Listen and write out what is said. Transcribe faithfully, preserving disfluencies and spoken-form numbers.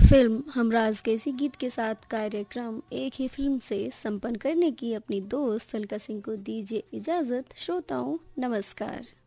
Film Humraaz के इसी गीत के साथ कार्यक्रम एक ही फिल्म से संपन्न करने की अपनी दोस्त अलका सिंह को दीजिए इजाज़त। श्रोताओं नमस्कार।